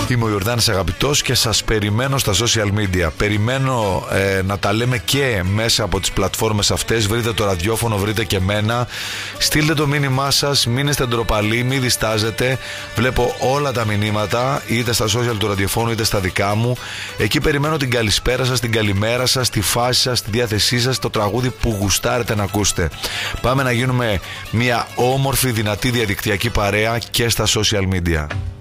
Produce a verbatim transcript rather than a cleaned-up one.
Είμαι ο Ιορδάνης Αγαπητός και σας περιμένω στα social media. Περιμένω ε, να τα λέμε και μέσα από τις πλατφόρμες αυτές. Βρείτε το ραδιόφωνο, βρείτε και εμένα. Στείλτε το μήνυμά σας, μην είστε ντροπαλοί, μην διστάζετε. Βλέπω όλα τα μηνύματα, είτε στα social του ραδιοφώνου είτε στα δικά μου. Εκεί περιμένω την καλησπέρα σας, την καλημέρα σας, τη φάση σας, τη διάθεσή σας, το τραγούδι που γουστάρετε να ακούσετε. Πάμε να γίνουμε μια όμορφη, δυνατή διαδικτυακή παρέα και στα social media.